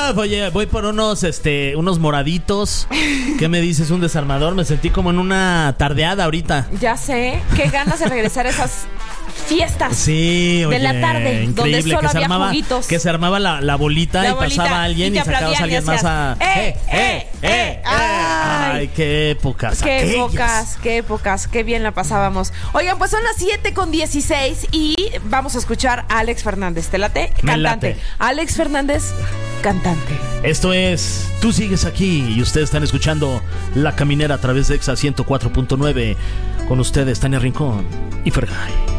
Oye, voy por unos moraditos. ¿Qué me dices? Un desarmador. Me sentí como en una tardeada ahorita. Ya sé, qué ganas de regresar a esas fiestas. Sí, oye, de la tarde, increíble, donde solo que había juguitos. Que se armaba la bolita y pasaba alguien y sacabas a alguien más a... Ay, qué épocas. Qué épocas, qué bien la pasábamos. Oigan, pues son las 7:16 y vamos a escuchar a Alex Fernández. ¿Te late? Cantante. Alex Fernández, cantante. Esto es Tú Sigues Aquí y ustedes están escuchando La Caminera a través de Exa 104.9. Con ustedes, Tania Rincón y Fergay.